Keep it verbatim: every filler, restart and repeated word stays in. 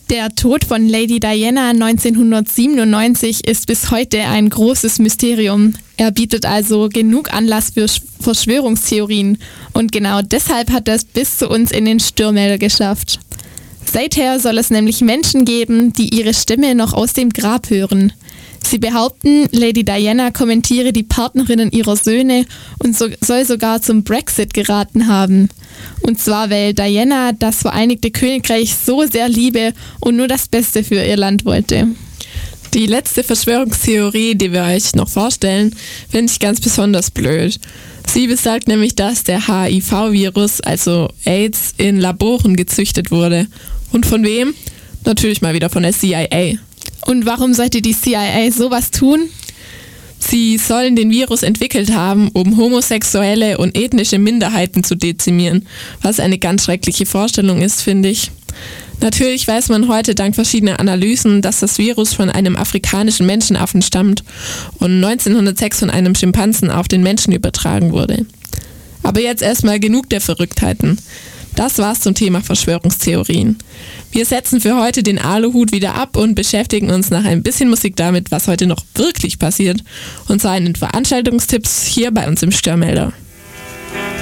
Der Tod von Lady Diana neunzehnhundertsiebenundneunzig ist bis heute ein großes Mysterium. Er bietet also genug Anlass für Verschwörungstheorien und genau deshalb hat er es bis zu uns in den Störmelder geschafft. Seither soll es nämlich Menschen geben, die ihre Stimme noch aus dem Grab hören. Sie behaupten, Lady Diana kommentiere die Partnerinnen ihrer Söhne und so, soll sogar zum Brexit geraten haben. Und zwar, weil Diana das Vereinigte Königreich so sehr liebe und nur das Beste für ihr Land wollte. Die letzte Verschwörungstheorie, die wir euch noch vorstellen, finde ich ganz besonders blöd. Sie besagt nämlich, dass der H I V-Virus, also AIDS, in Laboren gezüchtet wurde. Und von wem? Natürlich mal wieder von der C I A. Und warum sollte die C I A sowas tun? Sie sollen den Virus entwickelt haben, um homosexuelle und ethnische Minderheiten zu dezimieren, was eine ganz schreckliche Vorstellung ist, finde ich. Natürlich weiß man heute dank verschiedener Analysen, dass das Virus von einem afrikanischen Menschenaffen stammt und neunzehnhundertsechs von einem Schimpansen auf den Menschen übertragen wurde. Aber jetzt erstmal genug der Verrücktheiten. Das war's zum Thema Verschwörungstheorien. Wir setzen für heute den Aluhut wieder ab und beschäftigen uns nach ein bisschen Musik damit, was heute noch wirklich passiert, und zwar in den Veranstaltungstipps hier bei uns im Störmelder.